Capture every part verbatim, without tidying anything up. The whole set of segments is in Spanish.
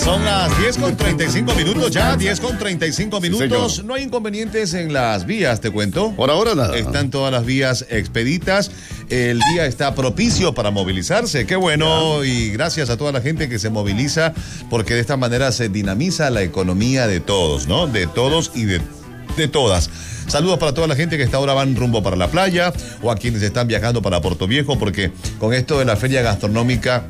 Son las diez con treinta y cinco minutos ya, diez con treinta y cinco minutos. Sí, no hay inconvenientes en las vías, te cuento. Por ahora nada. Están todas las vías expeditas. El día está propicio para movilizarse. Qué bueno. Ya. Y gracias a toda la gente que se moviliza, porque de esta manera se dinamiza la economía de todos, ¿no? De todos y de, de todas. Saludos para toda la gente que hasta ahora van rumbo para la playa o a quienes están viajando para Puerto Viejo, porque con esto de la feria gastronómica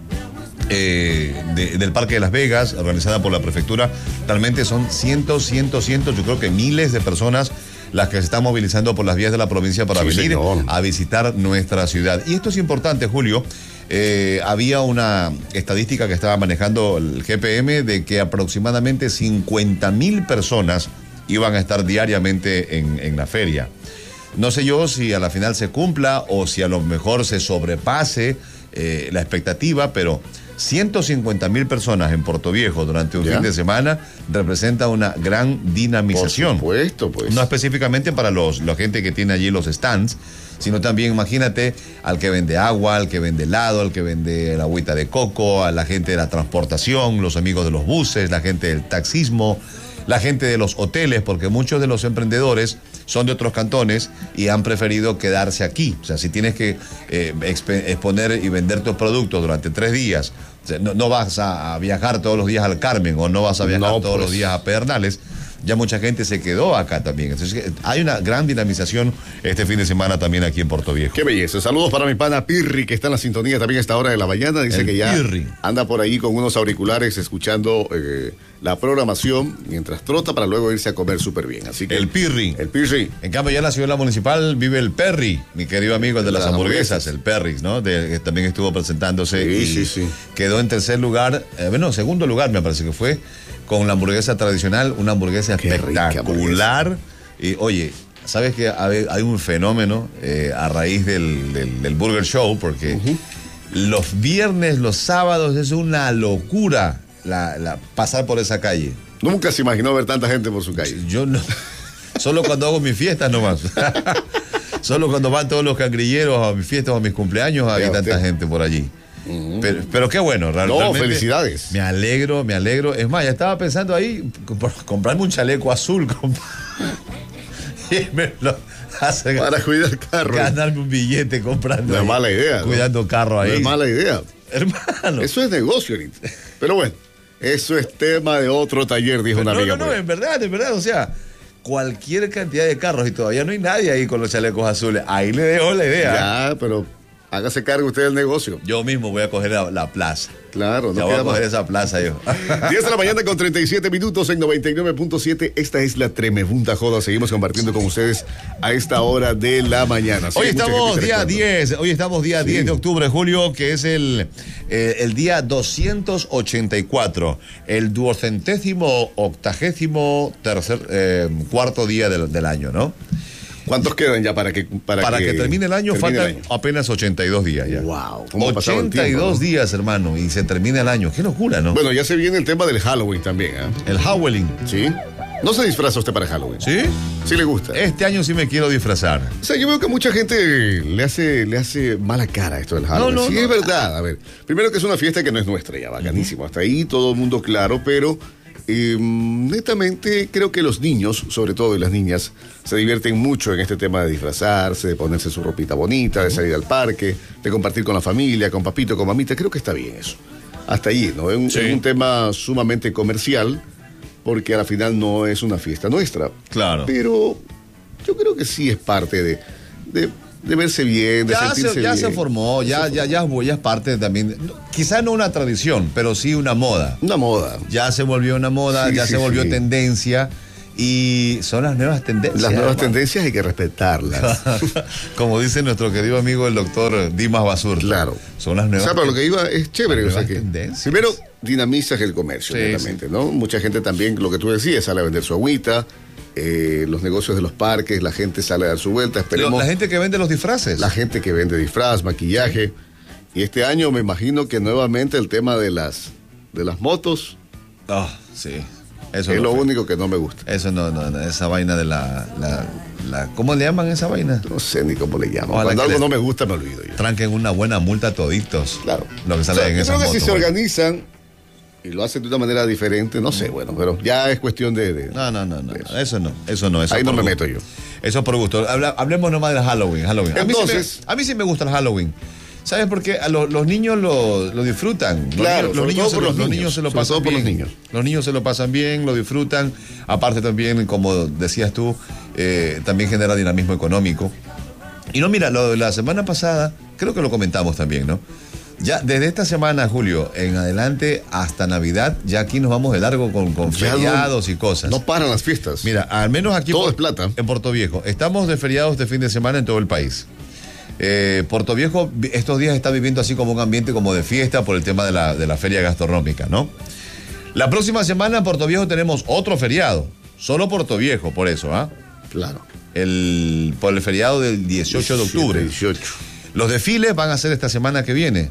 Eh, de, del Parque de Las Vegas, organizada por la prefectura, realmente son cientos, cientos, cientos, yo creo que miles de personas las que se están movilizando por las vías de la provincia para sí, venir señor. a visitar nuestra ciudad. Y esto es importante, Julio. Eh, había una estadística que estaba manejando el G P M de que aproximadamente cincuenta mil personas iban a estar diariamente en, en la feria. No sé yo si a la final se cumpla o si a lo mejor se sobrepase eh, la expectativa, pero ciento cincuenta mil personas en Puerto Viejo durante un ¿Ya? fin de semana representa una gran dinamización. Por supuesto, pues. No específicamente para los, la gente que tiene allí los stands, sino también, imagínate, al que vende agua, al que vende helado, al que vende la agüita de coco, a la gente de la transportación, los amigos de los buses, la gente del taxismo, la gente de los hoteles, porque muchos de los emprendedores son de otros cantones y han preferido quedarse aquí. O sea, si tienes que eh, exponer y vender tus productos durante tres días, o sea, no, no vas a viajar todos los días al Carmen o no vas a viajar no, todos pues. los días a Pedernales, ya mucha gente se quedó acá también. Entonces, hay una gran dinamización este fin de semana también aquí en Puerto Viejo. Qué belleza. Saludos para mi pana Pirri, que está en la sintonía también a esta hora de la mañana. Dice El que ya Pirri. anda por ahí con unos auriculares escuchando eh, la programación mientras trota para luego irse a comer súper bien. Así que el Pirri. El Pirri. En cambio, ya en la ciudad municipal vive el Perry, mi querido amigo, el de las, las hamburguesas, hamburguesas, el Perry, ¿no? De, que también estuvo presentándose. Sí, y sí, sí. Quedó en tercer lugar, eh, bueno, segundo lugar me parece que fue, con la hamburguesa tradicional, una hamburguesa Qué espectacular. Hamburguesa. Y oye, ¿sabes que hay, hay un fenómeno eh, a raíz del, del, del Burger Show? Porque uh-huh. los viernes, los sábados, es una locura la, la, pasar por esa calle. Nunca se imaginó ver tanta gente por su calle. Yo no. Solo cuando hago mis fiestas nomás. Solo cuando van todos los cangrilleros a mis fiestas o a mis cumpleaños, hay tanta gente por allí. Uh-huh. Pero, pero qué bueno, realmente. No, felicidades. Me alegro, me alegro. Es más, ya estaba pensando ahí comp- comprarme un chaleco azul. Comp- y me lo hace para cuidar carro. Ganarme un billete comprando. No es mala idea. Cuidando ¿no? carro ahí. No es mala idea. Hermano. Eso es negocio ahorita. Pero bueno, eso es tema de otro taller, dijo pero una no, amiga. No, no, en verdad, en verdad, o sea, cualquier cantidad de carros y todavía no hay nadie ahí con los chalecos azules. Ahí le dejo la idea. Ya, pero hágase cargo usted del negocio. Yo mismo voy a coger la, la plaza. Claro, no ya voy a coger esa plaza yo. diez de la mañana con treinta y siete minutos en noventa y nueve punto siete. Esta es la tremenda joda. Seguimos compartiendo con ustedes a esta hora de la mañana. Sí, hoy estamos día diez, hoy estamos día sí. diez de octubre, Julio, que es el, eh, el día doscientos ochenta y cuatro, el duocentésimo octagésimo tercer, eh, cuarto día del, del año, ¿no? ¿Cuántos quedan ya para que para, para que, que termine el año? Termine faltan el año. apenas ochenta y dos días ya. Wow. ochenta y dos días, hermano, y se termina el año. Qué locura, ¿no? Bueno, ya se viene el tema del Halloween también, ¿eh? El Halloween. Sí. ¿No se disfraza usted para Halloween? ¿Sí? Sí le gusta. Este año sí me quiero disfrazar. O sea, yo veo que mucha gente le hace, le hace mala cara a esto del Halloween. No, no, sí, no, es verdad. A ver, primero que es una fiesta que no es nuestra ya, bacanísimo. Uh-huh. Hasta ahí todo el mundo claro, pero Eh, netamente creo que los niños, sobre todo y las niñas, se divierten mucho en este tema de disfrazarse, de ponerse su ropita bonita, de salir al parque, de compartir con la familia, con papito, con mamita. Creo que está bien eso. Hasta allí, ¿no? Es un, sí. es un tema sumamente comercial, porque a la final no es una fiesta nuestra. Claro. Pero yo creo que sí es parte de... de de verse bien, de ya sentirse se, ya bien. se formó, ya, se ya, ya, ya es parte también, quizá no una tradición, pero sí una moda. Una moda. Ya se volvió una moda, sí, ya sí, se volvió sí. tendencia y son las nuevas tendencias. Las nuevas hermano. tendencias hay que respetarlas. Como dice nuestro querido amigo el doctor Dimas Basurto. Claro. Son las nuevas. O sea, para lo que iba es chévere. O sea que primero dinamizas el comercio, sí, realmente, sí. ¿no? Mucha gente también, lo que tú decías, sale a vender su agüita. Eh, los negocios de los parques, la gente sale a dar su vuelta. Esperemos, la gente que vende los disfraces. La gente que vende disfraz, maquillaje. Sí. Y este año me imagino que nuevamente el tema de las de las motos. Ah, oh, sí. Eso es no lo fue. único que no me gusta. Eso no, no, no, esa vaina de la, la, la ¿cómo le llaman esa vaina? No sé ni cómo le llaman. Ojalá Cuando algo no me gusta me olvido yo. Tranquen una buena multa a toditos. Claro. Lo que sale o sea, en esa moto. Creo que si se organizan y lo hacen de una manera diferente, no sé, bueno, pero ya es cuestión de... de no, no, no, no, de eso. eso no, eso no. Eso ahí no me gusto. meto yo. Eso es por gusto. Habla, hablemos nomás del Halloween. Halloween. A, Entonces, mí sí me, a mí sí me gusta el Halloween. ¿Sabes por qué? A lo, los niños lo, lo disfrutan. Los claro, niños, los, niños se, por lo, los, los niños, niños se lo sobre pasan todo por bien. los niños. Los niños se lo pasan bien, lo disfrutan. Aparte también, como decías tú, eh, también genera dinamismo económico. Y no, mira, lo de la semana pasada, creo que lo comentamos también, ¿no? Ya desde esta semana, Julio, en adelante hasta Navidad, ya aquí nos vamos de largo con, con feriados no, y cosas. No paran las fiestas. Mira, al menos aquí todo por, es plata. En Puerto Viejo, estamos de feriados de fin de semana en todo el país. Eh, Puerto Viejo estos días está viviendo así como un ambiente como de fiesta por el tema de la, de la feria gastronómica, ¿no? La próxima semana en Puerto Viejo tenemos otro feriado, solo Puerto Viejo, por eso, ¿ah? ¿eh? Claro. El, por el feriado del dieciocho de octubre. dieciocho. Los desfiles van a ser esta semana que viene.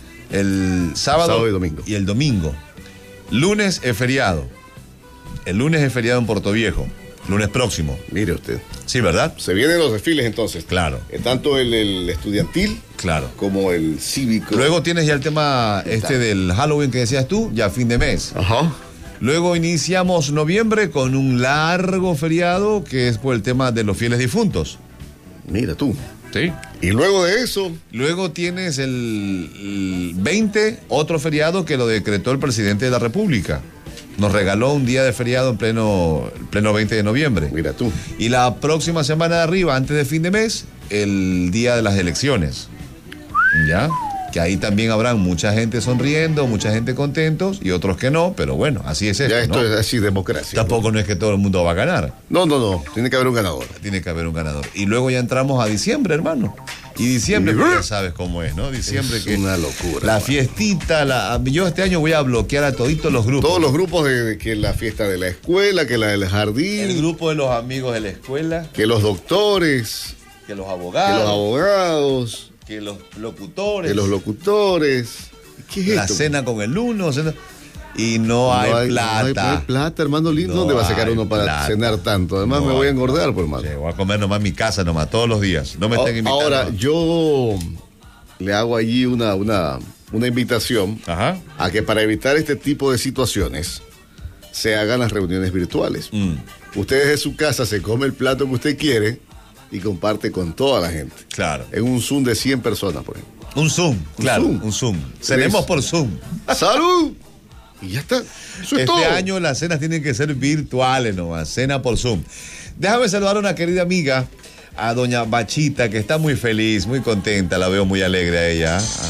El sábado, sábado y domingo. Y el domingo. Lunes es feriado. El lunes es feriado en Puerto Viejo. Lunes próximo. Mire usted. Sí, ¿verdad? Se vienen los desfiles entonces. Claro. Eh, tanto el, el estudiantil. Claro. Como el cívico. Luego tienes ya el tema este del Halloween que decías tú, ya fin de mes. Ajá. Luego iniciamos noviembre con un largo feriado que es por el tema de los fieles difuntos. Mira tú. Sí. Y luego de eso. Luego tienes el, el veinte, otro feriado que lo decretó el presidente de la República. Nos regaló un día de feriado en pleno, pleno veinte de noviembre. Mira tú. Y la próxima semana de arriba, antes de fin de mes, el día de las elecciones. ¿Ya? Que ahí también habrán mucha gente sonriendo, mucha gente contentos y otros que no, pero bueno, así es esto, Ya esto ¿no? es así, democracia. Tampoco no es que todo el mundo va a ganar. No, no, no. Tiene que haber un ganador. Tiene que haber un ganador. Y luego ya entramos a diciembre, hermano. Y diciembre, pues ya sabes cómo es, ¿no? Diciembre es que una locura. La hermano. fiestita, la, yo este año voy a bloquear a toditos los grupos. Todos los grupos de, de que la fiesta de la escuela, que la del jardín. El grupo de los amigos de la escuela. Que los doctores. Que los Que abogados. los abogados. Que los locutores. Que los locutores. ¿Qué es la esto? cena con el uno. Cena, y no, No hay, hay plata. No hay, no hay plata, hermano lindo. No ¿Dónde va a sacar hay uno para plata. cenar tanto? Además No me voy a hay engordar, pues, hermano. Sí, voy a comer nomás en mi casa nomás, todos los días. No me estén invitando. Ahora, yo le hago allí una, una, una invitación Ajá. a que para evitar este tipo de situaciones se hagan las reuniones virtuales. Mm. Usted desde su casa se come el plato que usted quiere y comparte con toda la gente. Claro. En un Zoom de cien personas, por ejemplo. Un Zoom, claro, Zoom. un Zoom. Cenemos por Zoom. ¡Salud! Y ya está. Eso es Este todo. año las cenas tienen que ser virtuales nomás, cena por Zoom. Déjame saludar a una querida amiga, a doña Bachita, que está muy feliz, muy contenta, la veo muy alegre a ella. Ah.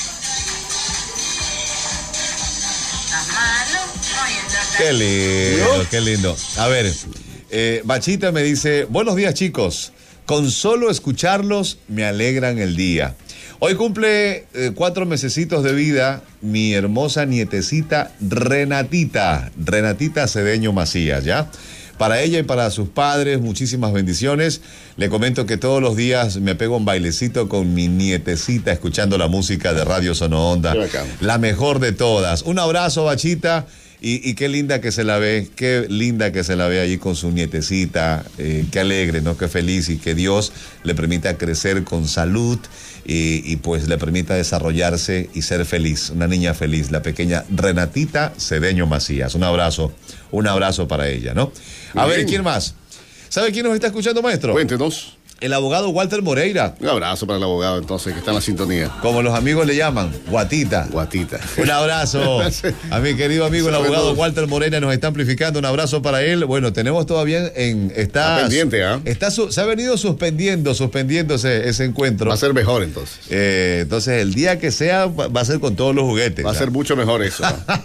Qué lindo, qué lindo. A ver, eh, Bachita me dice, buenos días chicos, con solo escucharlos me alegran el día. Hoy cumple eh, cuatro mesecitos de vida mi hermosa nietecita Renatita, Renatita Cedeño Macías, ¿ya? Para ella y para sus padres, muchísimas bendiciones. Le comento que todos los días me pego un bailecito con mi nietecita escuchando la música de Radio Sono Onda. Qué bacán. La mejor de todas. Un abrazo, Bachita. Y, y qué linda que se la ve, qué linda que se la ve allí con su nietecita, eh, qué alegre, ¿no? Qué feliz y que Dios le permita crecer con salud y, y pues le permita desarrollarse y ser feliz, una niña feliz, la pequeña Renatita Cedeño Macías. Un abrazo, un abrazo para ella, ¿no? A Muy ver, bien. ¿quién más? ¿Sabe quién nos está escuchando, maestro? Cuéntenos. El abogado Walter Moreira, Un abrazo para el abogado, entonces, que está en la sintonía. como los amigos le llaman, Guatita. Guatita. Un abrazo a mi querido amigo el abogado Walter Morena, nos está amplificando, un abrazo para él. Bueno, tenemos todavía en está, Está pendiente, ¿ah? está su- se ha venido suspendiendo, suspendiéndose ese encuentro. Va a ser mejor, entonces. Eh, entonces el día que sea va va a ser con todos los juguetes. Va a ¿ah? ser mucho mejor eso.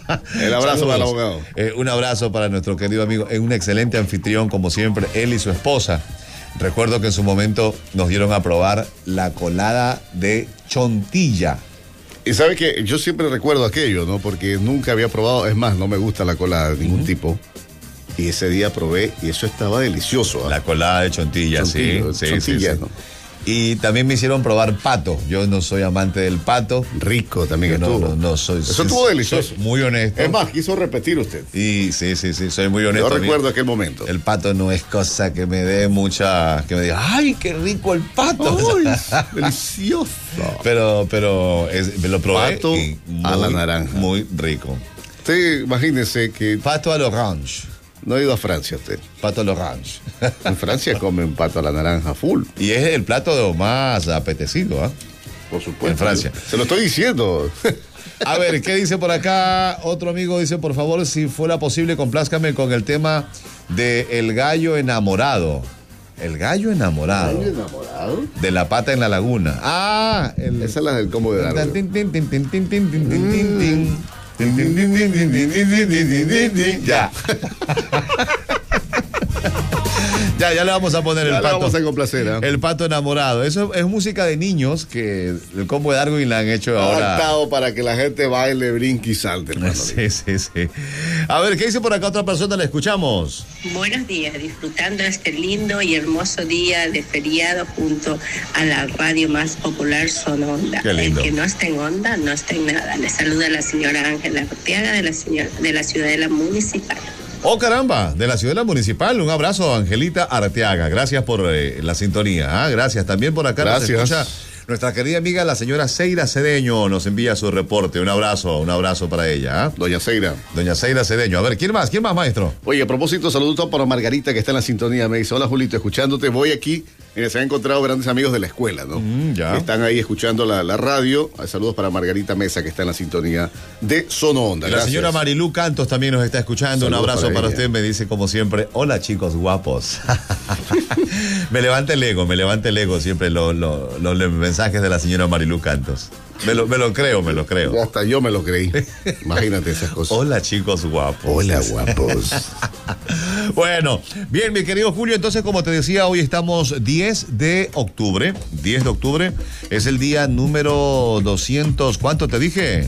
El abrazo Saludos. para el abogado. Eh, un abrazo para nuestro querido amigo, es un excelente anfitrión como siempre, él y su esposa. Recuerdo que en su momento nos dieron a probar la colada de Chontilla. Y sabe que yo siempre recuerdo aquello, ¿no? Porque nunca había probado, es más, no me gusta la colada de ningún tipo. Y ese día probé y eso estaba delicioso. ¿ah? La colada de Chontilla, Chontillo, sí, sí, Chontilla, sí, sí. ¿no? Y también me hicieron probar pato. Yo no soy amante del pato. Rico también Yo no, estuvo. no, no soy. Eso soy- estuvo delicioso. soy muy honesto. Es más, quiso repetir usted. Y sí, sí, sí, soy muy honesto. Yo A mí recuerdo aquel momento. El pato no es cosa que me dé mucha. Que me diga, ¡ay, qué rico el pato! ¡Ay, delicioso! pero, pero es- me lo probé. Pato y muy, a la naranja. Muy rico. Usted imagínese que... Pato a l'orange. No ha ido a Francia usted. Pato a l'orange. En Francia comen pato a la naranja full. Y es el plato más apetecido, ¿ah? ¿eh? Por supuesto. En Francia. Se lo estoy diciendo. A ver, ¿qué dice por acá? Otro amigo dice, por favor, si fuera posible, complázcame con el tema de El gallo enamorado. El gallo enamorado. ¿El gallo enamorado? De la pata en la laguna. Ah, el... esa es la del combo de Darwin. Ya. Ya, ya le vamos a poner ya el pato. Vamos a complacer, ¿eh? El pato enamorado. Eso es música de niños que el combo de Darwin la han hecho ahora. Adaptado para que la gente baile, brinque y salte, hermano. Sí, sí, sí. A ver, ¿qué dice por acá otra persona? La escuchamos. Buenos días, disfrutando este lindo y hermoso día de feriado junto a la radio más popular Son Onda. Qué lindo. El que no está en onda, no está en nada. Le saluda la señora Ángela Arteaga de la señora, de la Ciudadela Municipal. Oh, caramba, de la Ciudadela Municipal. Un abrazo, Angelita Arteaga. Gracias por eh, la sintonía. ¿Ah? Gracias. También por acá Gracias. Nos escucha nuestra querida amiga, la señora Seira Cedeño. Nos envía su reporte. Un abrazo, un abrazo para ella. ¿Ah? Doña Seira. Doña Seira Cedeño. A ver, ¿quién más? ¿Quién más, maestro? Oye, a propósito, saludos para Margarita, que está en la sintonía. Me dice, hola, Julito, escuchándote. Voy aquí. Mira, se han encontrado grandes amigos de la escuela, ¿no? Mm, ya. Que están ahí escuchando la, la radio. Saludos para Margarita Mesa, que está en la sintonía de Sono Onda. La Gracias. señora Marilú Cantos también nos está escuchando. Saludos Un abrazo para para, ella. usted. Me dice, como siempre, hola, chicos guapos. Me levanta el ego, me levanta el ego siempre los lo, lo, los mensajes de la señora Marilú Cantos. Me lo, me lo creo, me lo creo. Hasta yo me lo creí. Imagínate esas cosas. Hola, chicos guapos. Hola, guapos. Bueno, bien, mi querido Julio, entonces, como te decía, hoy estamos diez de octubre. diez de octubre es el día número doscientos. ¿Cuánto te dije?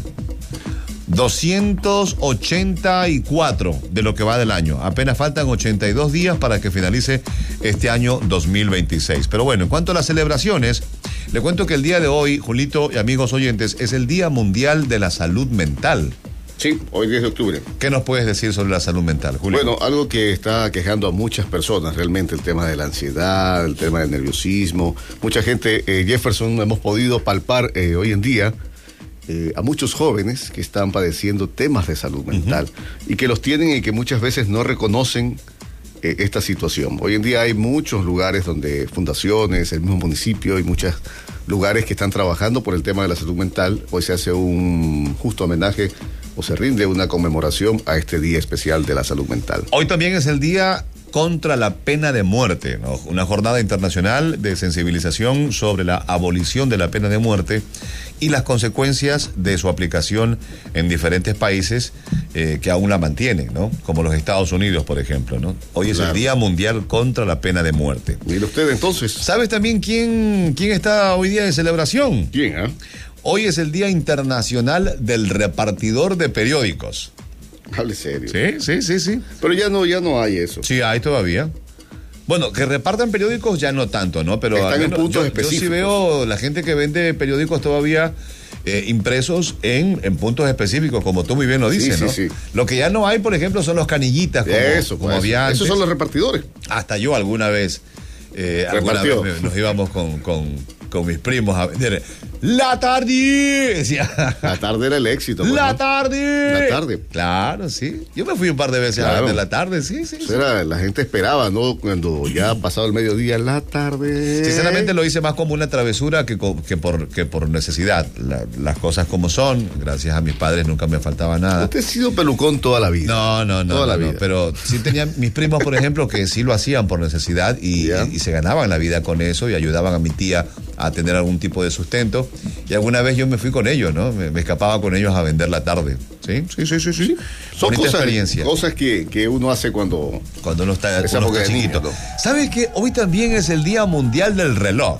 doscientos ochenta y cuatro de lo que va del año. Apenas faltan ochenta y dos días para que finalice este año dos mil veintiséis. Pero bueno, en cuanto a las celebraciones, le cuento que el día de hoy, Julito y amigos oyentes, es el Día Mundial de la Salud Mental. Sí, hoy diez de octubre. ¿Qué nos puedes decir sobre la salud mental, Julio? Bueno, algo que está quejando a muchas personas, realmente el tema de la ansiedad, el tema del nerviosismo. Mucha gente, eh, Jefferson, hemos podido palpar eh, hoy en día eh, a muchos jóvenes que están padeciendo temas de salud mental uh-huh. y que los tienen y que muchas veces no reconocen eh, esta situación. Hoy en día hay muchos lugares donde fundaciones, el mismo municipio y muchos lugares que están trabajando por el tema de la salud mental. Hoy se hace un justo homenaje o se rinde una conmemoración a este Día Especial de la Salud Mental. Hoy también es el Día contra la Pena de Muerte, ¿no? Una jornada internacional de sensibilización sobre la abolición de la pena de muerte y las consecuencias de su aplicación en diferentes países eh, que aún la mantienen, ¿no? Como los Estados Unidos, por ejemplo, ¿no? Hoy es claro. el Día Mundial contra la Pena de Muerte. Mire usted, entonces. ¿Sabes también quién, quién está hoy día de celebración? ¿Quién, eh? Hoy es el Día Internacional del Repartidor de Periódicos. Hable serio. Sí, sí, sí, sí. Pero ya no, ya no hay eso. Sí, hay todavía. Bueno, que repartan periódicos ya no tanto, ¿no? Pero están en menos, puntos yo, específicos. Yo sí veo la gente que vende periódicos todavía eh, impresos en, en puntos específicos, como tú muy bien lo dices, sí, ¿no? Sí, sí. Lo que ya no hay, por ejemplo, son los canillitas, como, eso, como pues, había antes. Esos son los repartidores. Hasta yo alguna vez, eh, alguna vez me, nos íbamos con, con, con mis primos a vender. ¡La tarde! Decía. La tarde era el éxito. ¡La ¿no? tarde! La tarde. Claro, sí. Yo me fui un par de veces claro. a vender la tarde, sí, sí. sí. Era, la gente esperaba, ¿no? Cuando ya pasado el mediodía, la tarde. Sinceramente lo hice más como una travesura que, que, por, que por necesidad. La, las cosas como son, gracias a mis padres nunca me faltaba nada. Usted ha sido pelucón toda la vida. No, no, no. Toda no, la no, vida. Pero sí tenía mis primos, por ejemplo, que sí lo hacían por necesidad y, y, y se ganaban la vida con eso y ayudaban a mi tía a tener algún tipo de sustento. Y alguna vez yo me fui con ellos, ¿no? Me, me escapaba con ellos a vender la tarde. Sí, sí, sí, sí. sí. Son Bonita cosas, experiencia. cosas que, que uno hace cuando... Cuando uno está, uno está chiquito. Niño, ¿no? ¿Sabes qué? Hoy también es el Día Mundial del Reloj.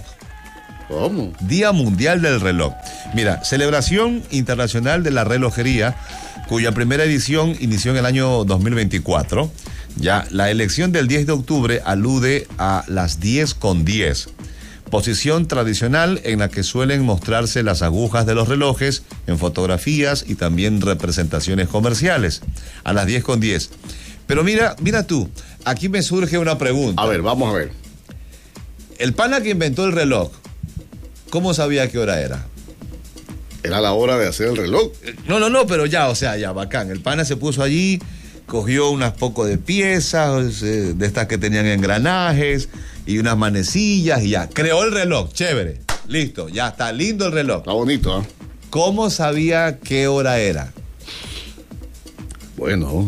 ¿Cómo? Día Mundial del Reloj. Mira, celebración internacional de la relojería, cuya primera edición inició en el año dos mil veinticuatro. Ya, la elección del diez de octubre alude a las diez con diez. Posición tradicional en la que suelen mostrarse las agujas de los relojes en fotografías y también representaciones comerciales. A las diez con diez. Pero mira, mira tú, aquí me surge una pregunta. A ver, vamos a ver. El pana que inventó el reloj, ¿cómo sabía qué hora era? Era la hora de hacer el reloj. No, no, no, pero ya, o sea, ya, bacán. El pana se puso allí, cogió unas poco de piezas, eh, de estas que tenían engranajes, y unas manecillas, y ya. Creó el reloj, chévere. Listo, ya está lindo el reloj. Está bonito, ¿eh? ¿Cómo sabía qué hora era? Bueno.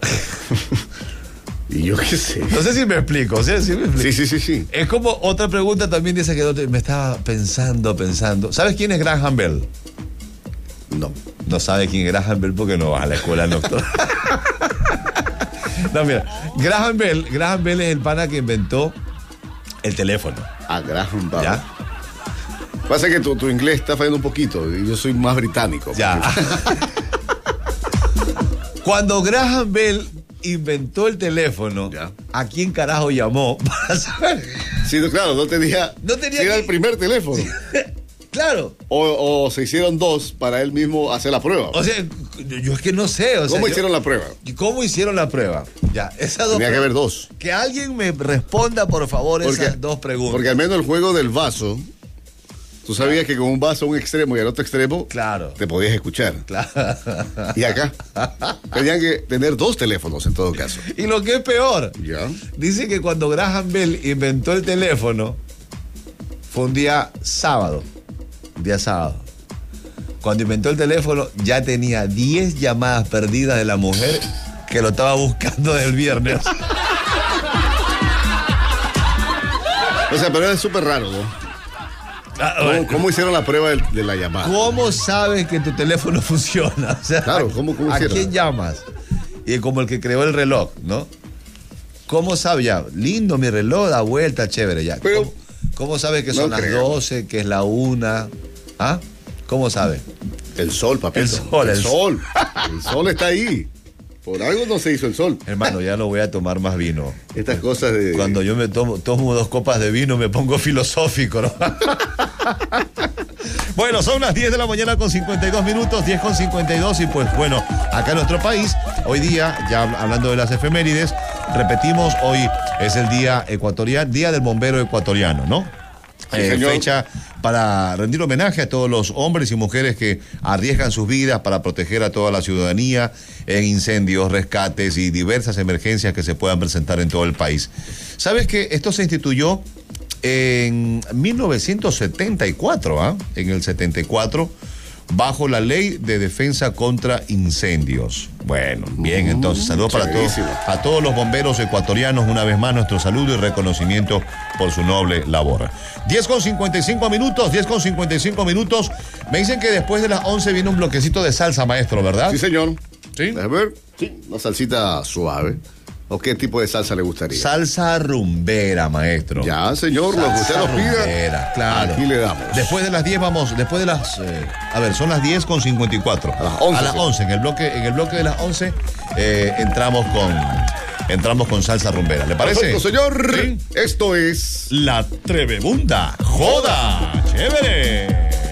Y yo qué sé. No sé si me explico, o sea, si me explico. Sí, sí, sí, sí. Es como otra pregunta también dice que me estaba pensando, pensando. ¿Sabes quién es Graham Bell? No. No sabe quién es Graham Bell porque no va a la escuela nocturna. No, mira, Graham Bell, Graham Bell es el pana que inventó el teléfono. Ah, Graham Bell. ¿Ya? Pasa que tu, tu inglés está fallando un poquito y yo soy más británico. Ya. Cuando Graham Bell inventó el teléfono, ya. ¿A quién carajo llamó? Para saber. Sí, claro, no tenía. No tenía si era que... el primer teléfono. Claro. O, o se hicieron dos para él mismo hacer la prueba. O sea, yo es que no sé. O ¿Cómo sea, hicieron yo... la prueba? ¿Cómo hicieron la prueba? Ya, esas dos. Tenía que haber dos. Que alguien me responda, por favor, porque, esas dos preguntas. Porque al menos el juego del vaso. Tú sabías que con un vaso a un extremo y al otro extremo, claro, te podías escuchar. Claro. Y acá tenían que tener dos teléfonos en todo caso. Y lo que es peor, ¿ya? Dice que cuando Graham Bell inventó el teléfono, fue un día sábado. Un día sábado. Cuando inventó el teléfono, ya tenía diez llamadas perdidas de la mujer que lo estaba buscando del viernes. O sea, pero es súper raro, ¿no? ¿Cómo, ¿Cómo hicieron la prueba de, de la llamada? ¿Cómo sabes que tu teléfono funciona? O sea, claro, ¿cómo, cómo ¿a hicieron? quién llamas? Y como el que creó el reloj, ¿no? ¿Cómo sabes ya? Lindo mi reloj, da vuelta, chévere ya. Pero, ¿Cómo, cómo sabes que son no las creo. doce, que es la una? ¿Ah? ¿Cómo sabes? El sol, papito. El sol. El, el sol. El sol está ahí. Por algo no se hizo el sol. Hermano, ya no voy a tomar más vino. Estas cosas de... Cuando yo me tomo, tomo dos copas de vino me pongo filosófico, ¿no? Bueno, son las diez de la mañana con cincuenta y dos minutos, diez con cincuenta y dos, y pues bueno, acá en nuestro país, hoy día, ya hablando de las efemérides, repetimos, hoy es el día ecuatoriano, día del bombero ecuatoriano, ¿no? Sí, eh, señor. Fecha para rendir homenaje a todos los hombres y mujeres que arriesgan sus vidas para proteger a toda la ciudadanía en incendios, rescates y diversas emergencias que se puedan presentar en todo el país. ¿Sabes que esto se instituyó en mil novecientos setenta y cuatro, ¿ah? En el setenta y cuatro, bajo la Ley de Defensa contra Incendios? Bueno, bien, entonces, saludos para todos, a todos los bomberos ecuatorianos, una vez más, nuestro saludo y reconocimiento por su noble labor. diez con cincuenta y cinco minutos, diez con cincuenta y cinco minutos. Me dicen que después de las once viene un bloquecito de salsa, maestro, ¿verdad? Sí, señor. ¿Sí? A ver, sí, una salsita suave. ¿O qué tipo de salsa le gustaría? Salsa rumbera, maestro. Ya, señor, lo que usted nos pida. Rumbera, claro. Aquí le damos. Después de las diez vamos, después de las, eh, a ver, son las diez con cincuenta y cuatro. A las once. A las once, en el bloque, en el bloque de las once, eh, entramos con, entramos con salsa rumbera. ¿Le parece? Perfecto, señor. ¿Sí? Esto es La Trebebunda. ¡Joda! ¡Chévere!